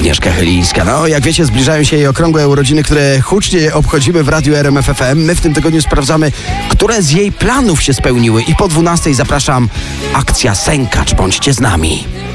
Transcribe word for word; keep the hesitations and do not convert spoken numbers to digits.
Agnieszka Chylińska. No, jak wiecie, zbliżają się jej okrągłe urodziny, które hucznie obchodzimy w Radiu R M F F M. My w tym tygodniu sprawdzamy, które z jej planów się spełniły. I po dwunastej zapraszam akcja Sękacz. Bądźcie z nami.